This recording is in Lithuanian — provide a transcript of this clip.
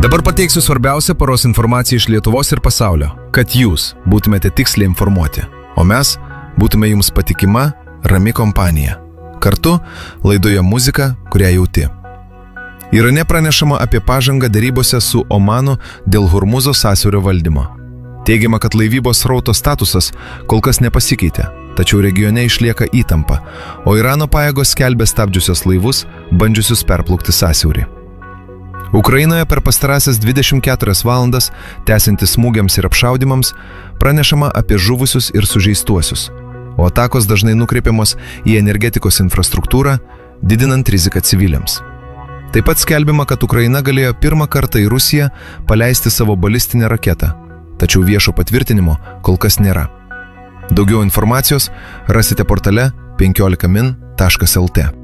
Dabar pateiksiu svarbiausią paros informaciją iš Lietuvos ir pasaulio, kad jūs būtumėte tiksliai informuoti, o mes būtume jums patikima, rami kompanija. Kartu laidoje muzika, kurią jauti. Irane pranešama apie pažangą derybose su Omanu dėl Hormuzo sąsiaurio valdymo. Teigiama, kad laivybos srauto statusas kol kas nepasikeitė, tačiau regione išlieka įtampa, o Irano pajėgos skelbia stabdžiusios laivus, bandžiusius perplaukti sąsiaurį. Ukrainoje per pastarąsias 24 valandas, tęsiantis smūgiams ir apšaudimams, pranešama apie žuvusius ir sužeistuosius, o atakos dažnai nukreipiamos į energetikos infrastruktūrą, didinant riziką civiliams. Taip pat skelbiama, kad Ukraina galėjo pirmą kartą į Rusiją paleisti savo balistinę raketą, tačiau viešo patvirtinimo kol kas nėra. Daugiau informacijos rasite portale 15min.lt.